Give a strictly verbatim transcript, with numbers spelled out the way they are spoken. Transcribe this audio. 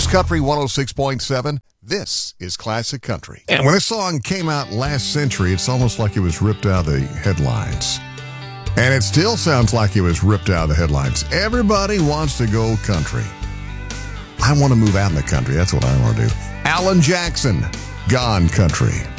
Country one oh six point seven. This is Classic Country. And when this song came out last century, it's almost like it was ripped out of the headlines. And it still sounds like it was ripped out of the headlines. Everybody wants to go country. I want to move out in the country. That's what I want to do. Alan Jackson, Gone Country.